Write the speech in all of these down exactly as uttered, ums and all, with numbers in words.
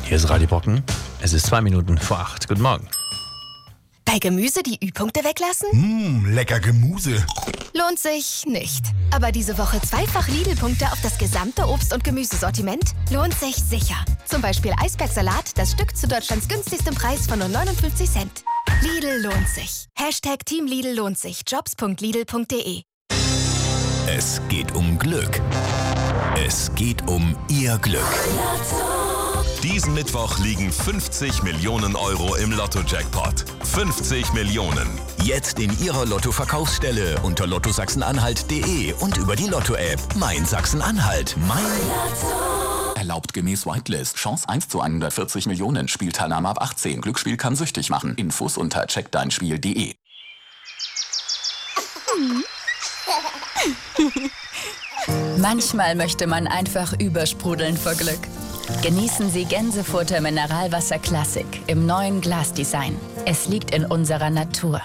Hier ist Radio Brocken. Es ist zwei Minuten vor acht. Guten Morgen. Bei Gemüse die Ü-Punkte weglassen? Mmh, lecker Gemüse. Lohnt sich nicht. Aber diese Woche zweifach Lidl-Punkte auf das gesamte Obst- und Gemüsesortiment? Lohnt sich sicher. Zum Beispiel Eisbergsalat, das Stück zu Deutschlands günstigstem Preis von nur neunundfünfzig Cent. Lidl lohnt sich. Hashtag Team Lidl lohnt sich. jobs punkt lidl punkt de. Es geht um Glück. Es geht um Ihr Glück. Diesen Mittwoch liegen fünfzig Millionen Euro im Lotto-Jackpot. fünfzig Millionen. Jetzt in Ihrer Lotto-Verkaufsstelle unter lotto sachsen-anhalt punkt de und über die Lotto-App. Mein Sachsen-Anhalt. Mein Lotto. Erlaubt gemäß Whitelist. Chance eins zu hundertvierzig Millionen. Spielteilnahme ab achtzehn. Glücksspiel kann süchtig machen. Infos unter check dein spiel punkt de. Manchmal möchte man einfach übersprudeln vor Glück. Genießen Sie Gänsefutter Mineralwasser Classic im neuen Glasdesign. Es liegt in unserer Natur.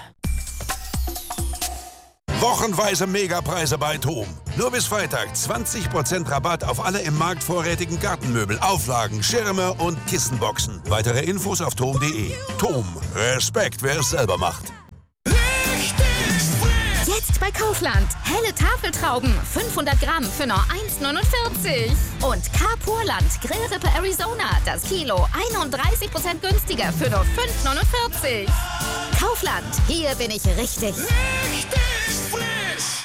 Wochenweise Megapreise bei TOM. Nur bis Freitag zwanzig Prozent Rabatt auf alle im Markt vorrätigen Gartenmöbel, Auflagen, Schirme und Kissenboxen. Weitere Infos auf tom punkt de. TOM. Respekt, wer es selber macht. Jetzt bei Kaufland. Helle Tafeltrauben, fünfhundert Gramm für nur eins neunundvierzig. Und Carpurland Grillrippe Arizona, das Kilo einunddreißig Prozent günstiger für nur fünf neunundvierzig. Kaufland, hier bin ich richtig. Richtig frisch.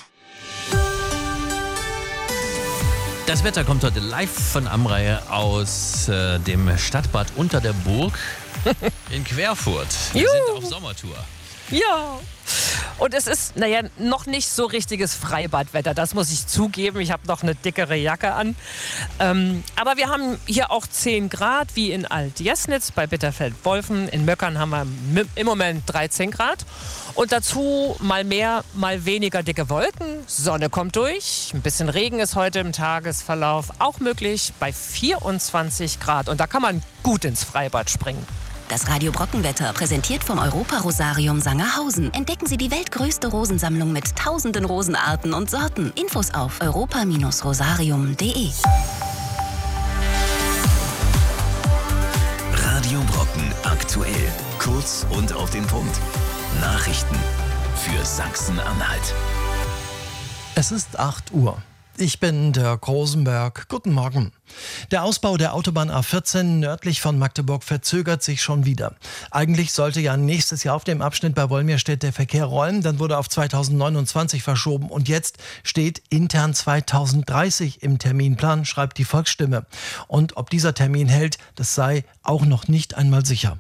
Das Wetter kommt heute live von Amrei aus äh, dem Stadtbad unter der Burg in Querfurt. Wir Juhu. sind auf Sommertour. Ja. Und es ist, naja, noch nicht so richtiges Freibadwetter, das muss ich zugeben. Ich habe noch eine dickere Jacke an. Ähm, aber wir haben hier auch zehn Grad, wie in Alt-Jesnitz bei Bitterfeld-Wolfen. In Möckern haben wir im Moment dreizehn Grad. Und dazu mal mehr, mal weniger dicke Wolken. Sonne kommt durch. Ein bisschen Regen ist heute im Tagesverlauf auch möglich bei vierundzwanzig Grad. Und da kann man gut ins Freibad springen. Das Radio Brockenwetter, präsentiert vom Europa-Rosarium Sangerhausen. Entdecken Sie die weltgrößte Rosensammlung mit tausenden Rosenarten und Sorten. Infos auf europa Rosarium punkt de. Radio Brocken aktuell. Kurz und auf den Punkt. Nachrichten für Sachsen-Anhalt. Es ist acht Uhr. Ich bin Dirk Rosenberg. Guten Morgen. Der Ausbau der Autobahn A vierzehn nördlich von Magdeburg verzögert sich schon wieder. Eigentlich sollte ja nächstes Jahr auf dem Abschnitt bei Wolmirstedt der Verkehr rollen, dann wurde auf zweitausendneunundzwanzig verschoben und jetzt steht intern zweitausenddreißig im Terminplan, schreibt die Volksstimme. Und ob dieser Termin hält, das sei auch noch nicht einmal sicher.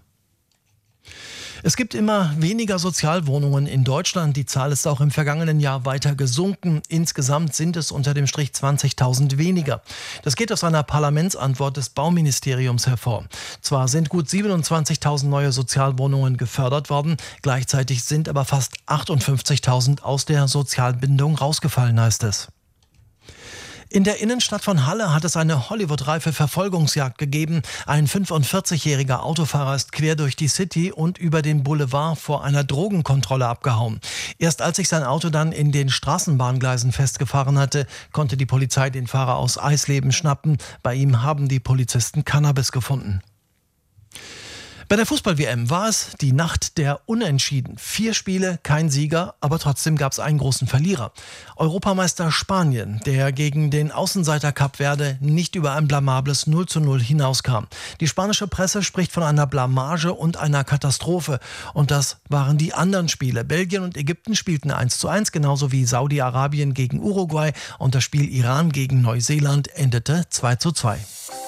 Es gibt immer weniger Sozialwohnungen in Deutschland. Die Zahl ist auch im vergangenen Jahr weiter gesunken. Insgesamt sind es unter dem Strich zwanzigtausend weniger. Das geht aus einer Parlamentsantwort des Bauministeriums hervor. Zwar sind gut siebenundzwanzigtausend neue Sozialwohnungen gefördert worden, gleichzeitig sind aber fast achtundfünfzigtausend aus der Sozialbindung rausgefallen, heißt es. In der Innenstadt von Halle hat es eine Hollywood-reife Verfolgungsjagd gegeben. Ein fünfundvierzigjähriger Autofahrer ist quer durch die City und über den Boulevard vor einer Drogenkontrolle abgehauen. Erst als sich sein Auto dann in den Straßenbahngleisen festgefahren hatte, konnte die Polizei den Fahrer aus Eisleben schnappen. Bei ihm haben die Polizisten Cannabis gefunden. Bei der Fußball-W M war es die Nacht der Unentschieden. Vier Spiele, kein Sieger, aber trotzdem gab es einen großen Verlierer. Europameister Spanien, der gegen den Außenseiter Kap Verde nicht über ein blamables null zu null hinauskam. Die spanische Presse spricht von einer Blamage und einer Katastrophe. Und das waren die anderen Spiele. Belgien und Ägypten spielten eins zu eins, genauso wie Saudi-Arabien gegen Uruguay. Und das Spiel Iran gegen Neuseeland endete zwei zu zwei.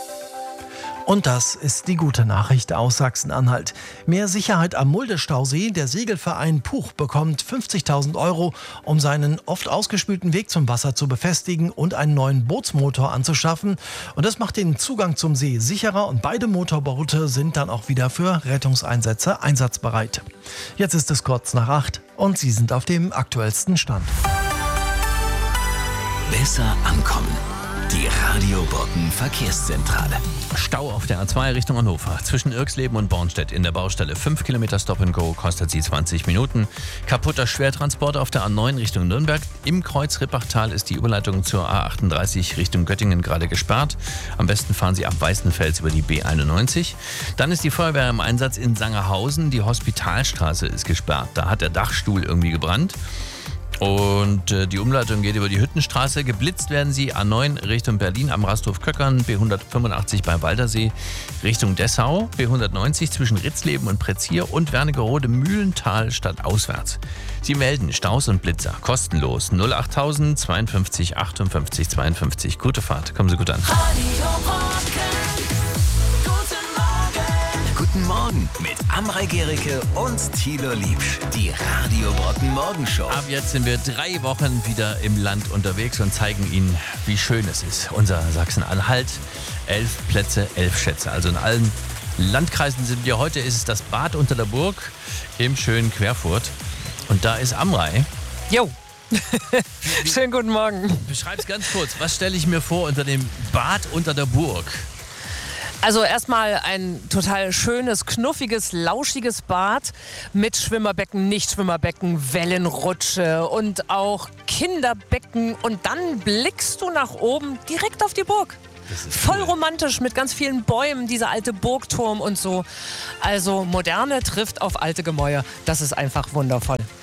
Und das ist die gute Nachricht aus Sachsen-Anhalt. Mehr Sicherheit am Mulde-Stausee. Der Segelverein Puch bekommt fünfzigtausend Euro, um seinen oft ausgespülten Weg zum Wasser zu befestigen und einen neuen Bootsmotor anzuschaffen. Und das macht den Zugang zum See sicherer und beide Motorboote sind dann auch wieder für Rettungseinsätze einsatzbereit. Jetzt ist es kurz nach acht und Sie sind auf dem aktuellsten Stand. Besser ankommen. Die Radio Brocken Verkehrszentrale. Stau auf der A zwei Richtung Hannover. Zwischen Irxleben und Bornstedt in der Baustelle. fünf Kilometer Stop and Go, kostet sie zwanzig Minuten. Kaputter Schwertransport auf der A neun Richtung Nürnberg. Im Kreuz Rippachtal ist die Überleitung zur A achtunddreißig Richtung Göttingen gerade gesperrt. Am besten fahren Sie ab Weißenfels über die B einundneunzig. Dann ist die Feuerwehr im Einsatz in Sangerhausen. Die Hospitalstraße ist gesperrt. Da hat der Dachstuhl irgendwie gebrannt. Und äh, die Umleitung geht über die Hüttenstraße. Geblitzt werden sie A neun Richtung Berlin am Rasthof Köckern, B hundertfünfundachtzig bei Waldersee Richtung Dessau, B hundertneunzig zwischen Ritzleben und Prezier und Wernigerode Mühlental stadtauswärts. Sie melden Staus und Blitzer kostenlos null achttausend zweiundfünfzig achtundfünfzig zweiundfünfzig. Gute Fahrt, kommen Sie gut an. Guten Morgen mit Amrei Gericke und Thilo Liebsch. Die Radio Brocken Morgenshow. Ab jetzt sind wir drei Wochen wieder im Land unterwegs und zeigen Ihnen, wie schön es ist. Unser Sachsen-Anhalt. Elf Plätze, elf Schätze. Also in allen Landkreisen sind wir. Heute ist es das Bad unter der Burg im schönen Querfurt. Und da ist Amrei. Jo. Schönen guten Morgen. Beschreib's ganz kurz. Was stelle ich mir vor unter dem Bad unter der Burg? Also erstmal ein total schönes, knuffiges, lauschiges Bad mit Schwimmerbecken, Nicht-Schwimmerbecken, Wellenrutsche und auch Kinderbecken. Und dann blickst du nach oben direkt auf die Burg. Voll cool. Romantisch mit ganz vielen Bäumen, dieser alte Burgturm und so. Also Moderne trifft auf alte Gemäuer. Das ist einfach wundervoll.